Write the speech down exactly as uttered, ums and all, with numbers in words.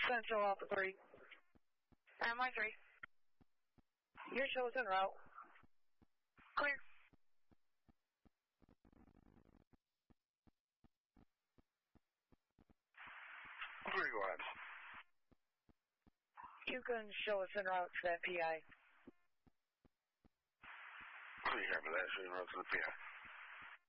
Central Alpha three. M Y three. Your show's en route. Clear. Three, go ahead. You can show us en route to that P I. What do you have for that? Show you en route to the P I.